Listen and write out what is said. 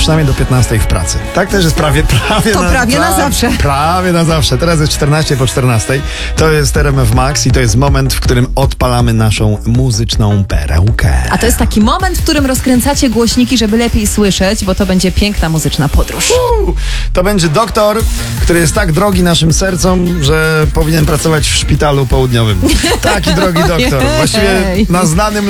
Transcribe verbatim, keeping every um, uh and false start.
przynajmniej do piętnastej w pracy. Tak też jest prawie, prawie To na, prawie na zawsze. Prawie na zawsze. Teraz jest czternaście po czternastej. To jest R M F Max i to jest moment, w którym odpalamy naszą muzyczną perełkę. A to jest taki moment, w którym rozkręcacie głośniki, żeby lepiej słyszeć, bo to będzie piękna muzyczna podróż. Uuu, to będzie doktor, który jest tak drogi naszym sercom, że powinien pracować w szpitalu południowym. Taki drogi doktor. Właściwie na znanym